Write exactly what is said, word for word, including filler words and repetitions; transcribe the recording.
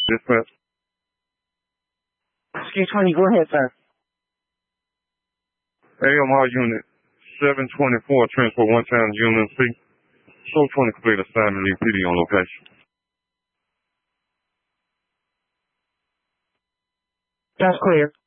Dispatch. Excuse twenty, go ahead, sir. A M R Unit seven twenty-four, transport one time U M C. So twenty complete assignment, leave P D on location. That's clear.